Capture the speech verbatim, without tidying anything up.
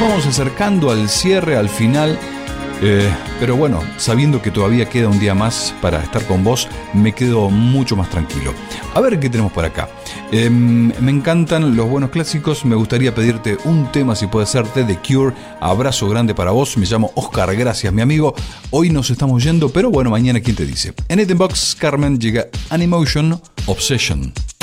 vamos acercando al cierre, al final. Eh, pero bueno, sabiendo que todavía queda un día más para estar con vos, me quedo mucho más tranquilo. A ver qué tenemos por acá. Eh, me encantan los buenos clásicos. Me gustaría pedirte un tema, si puede ser, de The Cure. Abrazo grande para vos. Me llamo Oscar, gracias mi amigo. Hoy nos estamos yendo, pero bueno, mañana quién te dice. En Eating Box, Carmen, llega Animotion Obsession.